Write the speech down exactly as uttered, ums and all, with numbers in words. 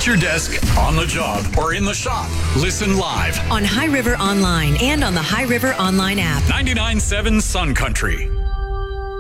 At your desk, on the job, or in the shop. Listen live on High River Online and on the High River Online app. ninety-nine point seven Sun Country.